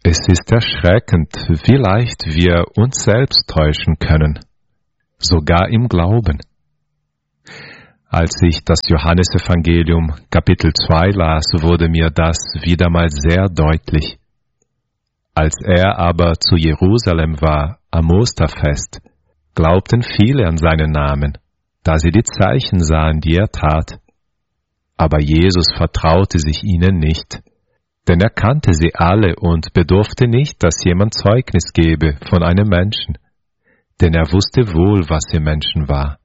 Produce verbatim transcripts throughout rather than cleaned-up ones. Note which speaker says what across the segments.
Speaker 1: Es ist erschreckend, wie leicht wir uns selbst täuschen können, sogar im Glauben. Als ich das Johannesevangelium Kapitel zwei las, wurde mir das wieder mal sehr deutlich. Als er aber zu Jerusalem war, am Osterfest, glaubten viele an seinen Namen, da sie die Zeichen sahen, die er tat. Aber Jesus vertraute sich ihnen nicht, denn er kannte sie alle und bedurfte nicht, dass jemand Zeugnis gebe von einem Menschen, denn er wusste wohl, was im Menschen war.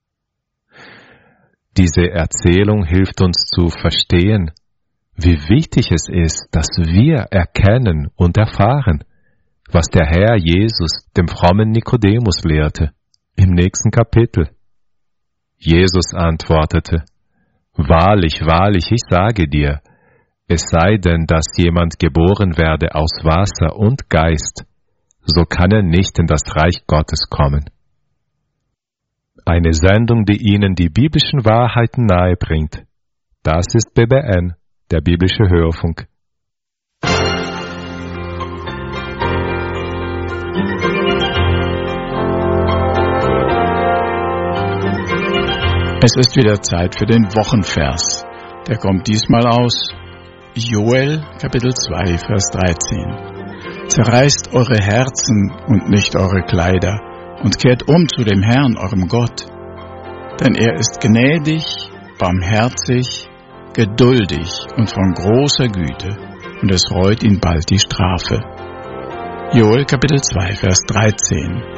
Speaker 1: Diese Erzählung hilft uns zu verstehen, wie wichtig es ist, dass wir erkennen und erfahren, was der Herr Jesus dem frommen Nikodemus lehrte, im nächsten Kapitel. Jesus antwortete: Wahrlich, wahrlich, ich sage dir, es sei denn, dass jemand geboren werde aus Wasser und Geist, so kann er nicht in das Reich Gottes kommen. Eine Sendung, die Ihnen die biblischen Wahrheiten nahebringt. Das ist B B N, der biblische Hörfunk.
Speaker 2: Es ist wieder Zeit für den Wochenvers. Der kommt diesmal aus Joel, Kapitel zwei, Vers dreizehn. Zerreißt eure Herzen und nicht eure Kleider und kehrt um zu dem Herrn, eurem Gott. Denn er ist gnädig, barmherzig, geduldig und von großer Güte, und es reut ihn bald die Strafe. Joel, Kapitel zwei, Vers dreizehn.